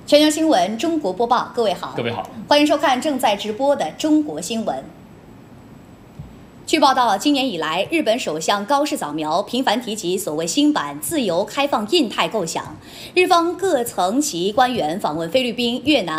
全球新闻中国播报，各位好，欢迎收看正在直播的中国新闻。据报道，今年以来，日本首相高市早苗频繁提及所谓新版自由开放印太构想，日方各层级官员访问菲律宾、越南。